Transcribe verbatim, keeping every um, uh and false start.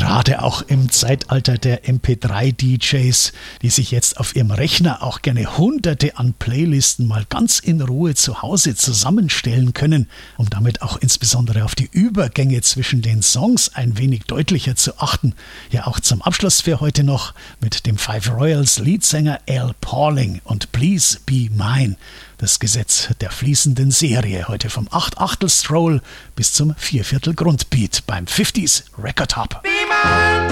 Gerade auch im Zeitalter der M P drei D Js, die sich jetzt auf ihrem Rechner auch gerne hunderte an Playlisten mal ganz in Ruhe zu Hause zusammenstellen können, um damit auch insbesondere auf die Übergänge zwischen den Songs ein wenig deutlicher zu achten. Ja, auch zum Abschluss für heute noch mit dem Five Royals Leadsänger Al Pauling und Please Be Mine. Das Gesetz der fließenden Serie heute vom Acht-Achtel-Stroll bis zum Vierviertel-Grundbeat beim fünfziger Record Hop.